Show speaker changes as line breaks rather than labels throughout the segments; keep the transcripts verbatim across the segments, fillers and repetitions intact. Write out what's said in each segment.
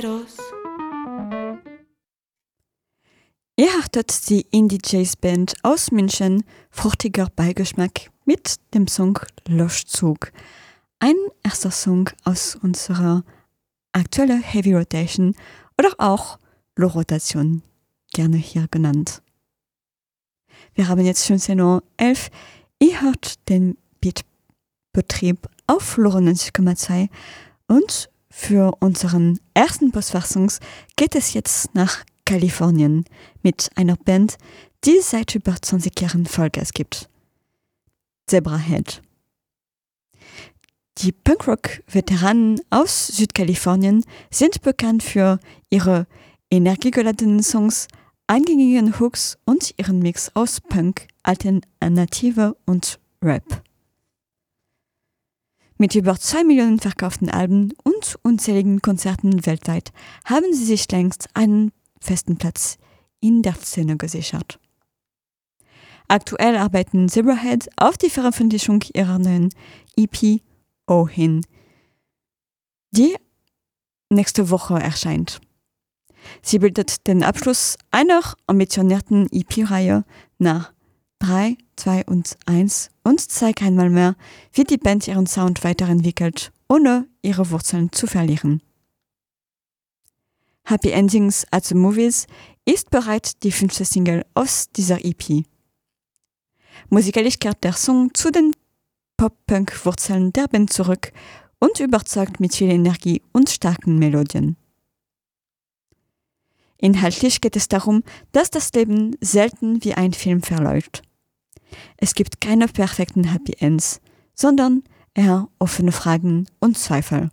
Los.
Ihr hörtet die Indie-Jazz-Band aus München Fruchtiger Beigeschmack mit dem Song Löschzug. Ein erster Song aus unserer aktuellen Heavy Rotation oder auch Low-Rotation, gerne hier genannt. Wir haben jetzt schon zehn Uhr elf. Ihr hört den Beat-Betrieb auf Lore neunzig Komma zwei und für unseren ersten Postfassung geht es jetzt nach Kalifornien mit einer Band, die seit über zwanzig Jahren Vollgas gibt. Zebrahead. Die Punkrock-Veteranen aus Südkalifornien sind bekannt für ihre energiegeladenen Songs, eingängigen Hooks und ihren Mix aus Punk, Alternative und Rap. Mit über zwei Millionen verkauften Alben und unzähligen Konzerten weltweit haben sie sich längst einen festen Platz in der Szene gesichert. Aktuell arbeiten Zebrahead auf die Veröffentlichung ihrer neuen E P O hin, die nächste Woche erscheint. Sie bildet den Abschluss einer ambitionierten E P-Reihe nach drei, zwei und eins und zeigt einmal mehr, wie die Band ihren Sound weiterentwickelt, ohne ihre Wurzeln zu verlieren. Happy Endings at the Movies ist bereits die fünfte Single aus dieser E P. Musikalisch kehrt der Song zu den Pop-Punk-Wurzeln der Band zurück und überzeugt mit viel Energie und starken Melodien. Inhaltlich geht es darum, dass das Leben selten wie ein Film verläuft. Es gibt keine perfekten Happy Ends, sondern eher offene Fragen und Zweifel.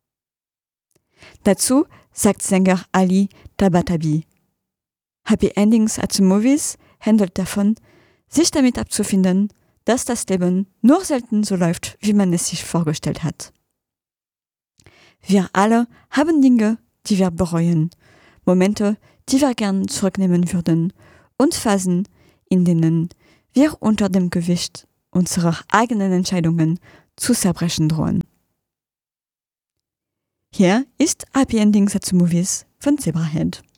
Dazu sagt Sänger Ali Tabatabi: Happy Endings at the Movies handelt davon, sich damit abzufinden, dass das Leben nur selten so läuft, wie man es sich vorgestellt hat. Wir alle haben Dinge, die wir bereuen, Momente, die wir gern zurücknehmen würden und Phasen, in denen wir unter dem Gewicht unserer eigenen Entscheidungen zu zerbrechen drohen. Hier ist Happy Endings at the Movies von Zebrahead.